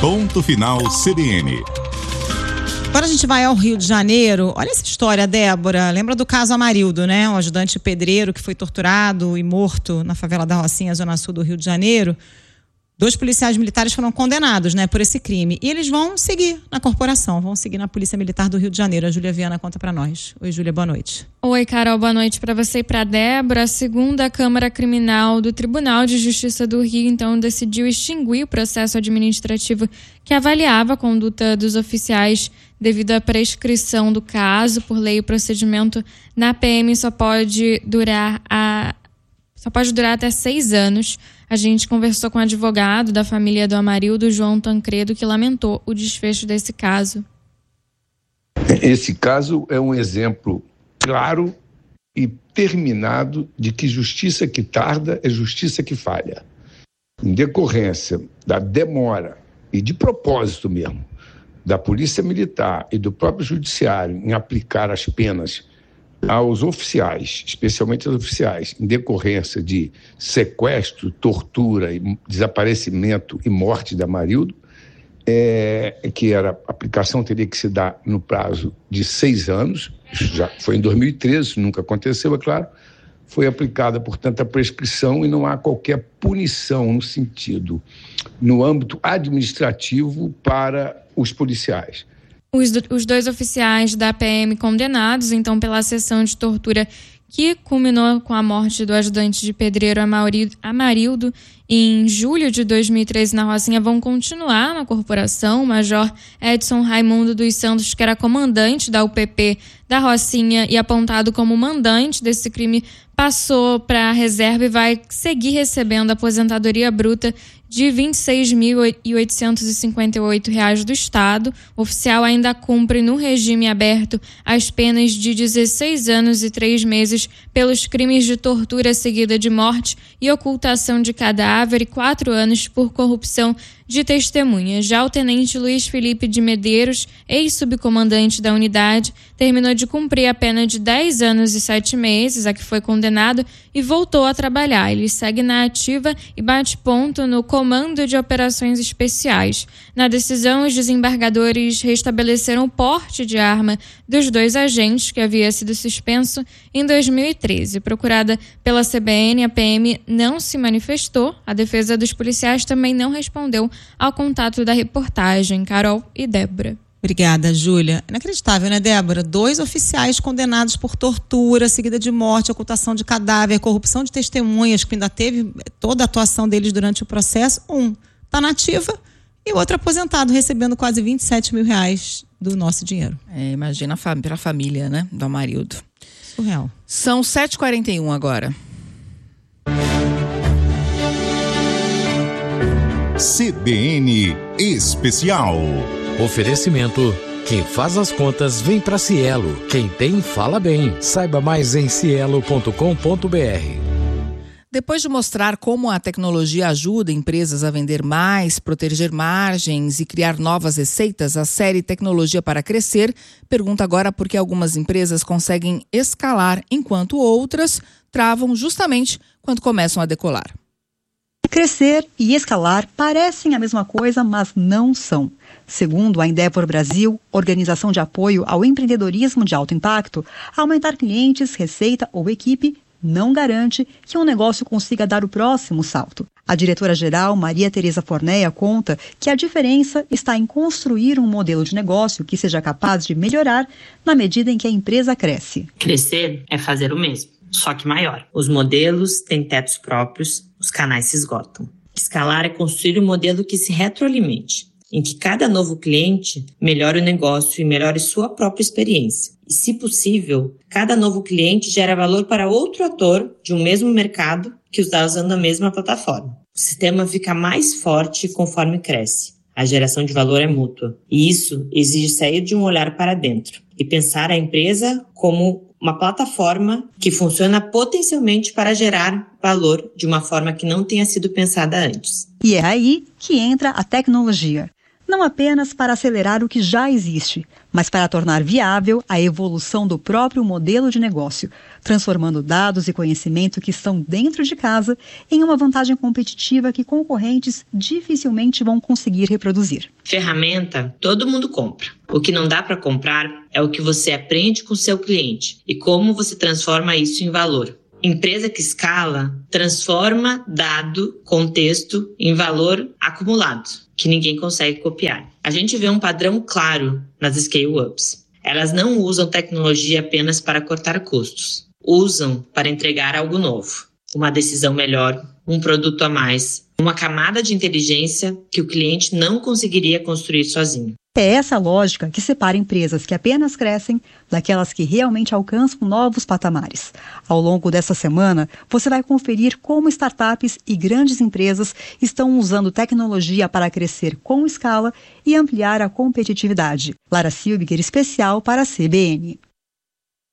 Ponto Final CBN. Agora a gente vai ao Rio de Janeiro. Olha essa história, Débora. Lembra do caso Amarildo, né? Um ajudante pedreiro que foi torturado e morto na favela da Rocinha, zona sul do Rio de Janeiro. 2 policiais militares foram condenados, né, por esse crime. E eles vão seguir na corporação, vão seguir na Polícia Militar do Rio de Janeiro. A Júlia Viana conta pra nós. Oi, Júlia, boa noite. Oi, Carol, boa noite para você e para Débora. A segunda Câmara Criminal do Tribunal de Justiça do Rio, então, decidiu extinguir o processo administrativo que avaliava a conduta dos oficiais devido à prescrição do caso. Por lei, o procedimento na PM só pode durar até 6 anos. A gente conversou com o advogado da família do Amarildo, João Tancredo, que lamentou o desfecho desse caso. Esse caso é um exemplo claro e terminado de que justiça que tarda é justiça que falha. Em decorrência da demora e de propósito mesmo da Polícia Militar e do próprio Judiciário em aplicar as penas aos oficiais, especialmente aos oficiais, em decorrência de sequestro, tortura, desaparecimento e morte da Amarildo, que a aplicação teria que se dar no prazo de 6 anos, isso já foi em 2013, nunca aconteceu, é claro, foi aplicada, portanto, a prescrição e não há qualquer punição no âmbito administrativo para os policiais. Os 2 oficiais da PM condenados, então, pela sessão de tortura que culminou com a morte do ajudante de pedreiro Amarildo em julho de 2013 na Rocinha, vão continuar na corporação. O Major Edson Raimundo dos Santos, que era comandante da UPP da Rocinha e apontado como mandante desse crime, passou para a reserva e vai seguir recebendo a aposentadoria bruta de R$ 26.858 do Estado. O oficial ainda cumpre no regime aberto as penas de 16 anos e 3 meses pelos crimes de tortura seguida de morte e ocultação de cadáver e 4 anos por corrupção de testemunha. Já o tenente Luiz Felipe de Medeiros, ex-subcomandante da unidade, terminou de cumprir a pena de 10 anos e 7 meses, a que foi condenado, e voltou a trabalhar. Ele segue na ativa e bate ponto no Comando de Operações Especiais. Na decisão, os desembargadores restabeleceram o porte de arma dos 2 agentes, que havia sido suspenso em 2013. Procurada pela CBN, a PM não se manifestou. A defesa dos policiais também não respondeu ao contato da reportagem. Carol e Débora. Obrigada, Júlia. Inacreditável, né, Débora? 2 oficiais condenados por tortura, seguida de morte, ocultação de cadáver, corrupção de testemunhas, que ainda teve toda a atuação deles durante o processo. Um está na ativa e o outro aposentado, recebendo quase R$27 mil do nosso dinheiro. Imagina para a família, né, do Amarildo. Surreal. São 7h41 agora. CBN Especial. Oferecimento: quem faz as contas vem para Cielo. Quem tem, fala bem. Saiba mais em cielo.com.br. Depois de mostrar como a tecnologia ajuda empresas a vender mais, proteger margens e criar novas receitas, a série Tecnologia para Crescer pergunta agora por que algumas empresas conseguem escalar enquanto outras travam justamente quando começam a decolar. Crescer e escalar parecem a mesma coisa, mas não são. Segundo a Endeavor Brasil, organização de apoio ao empreendedorismo de alto impacto, aumentar clientes, receita ou equipe não garante que um negócio consiga dar o próximo salto. A diretora-geral, Maria Tereza Fornéia, conta que a diferença está em construir um modelo de negócio que seja capaz de melhorar na medida em que a empresa cresce. Crescer é fazer o mesmo, só que maior. Os modelos têm tetos próprios, os canais se esgotam. Escalar é construir um modelo que se retroalimente, em que cada novo cliente melhore o negócio e melhore sua própria experiência. E, se possível, cada novo cliente gera valor para outro ator de um mesmo mercado que está usando a mesma plataforma. O sistema fica mais forte conforme cresce. A geração de valor é mútua. E isso exige sair de um olhar para dentro e pensar a empresa como uma plataforma que funciona potencialmente para gerar valor de uma forma que não tenha sido pensada antes. E é aí que entra a tecnologia. Não apenas para acelerar o que já existe, mas para tornar viável a evolução do próprio modelo de negócio, transformando dados e conhecimento que estão dentro de casa em uma vantagem competitiva que concorrentes dificilmente vão conseguir reproduzir. Ferramenta, todo mundo compra. O que não dá para comprar é o que você aprende com seu cliente e como você transforma isso em valor. Empresa que escala transforma dado, contexto em valor acumulado, que ninguém consegue copiar. A gente vê um padrão claro nas scale-ups. Elas não usam tecnologia apenas para cortar custos. Usam para entregar algo novo, uma decisão melhor, um produto a mais, uma camada de inteligência que o cliente não conseguiria construir sozinho. É essa lógica que separa empresas que apenas crescem daquelas que realmente alcançam novos patamares. Ao longo dessa semana, você vai conferir como startups e grandes empresas estão usando tecnologia para crescer com escala e ampliar a competitividade. Lara Silbiger, especial para a CBN.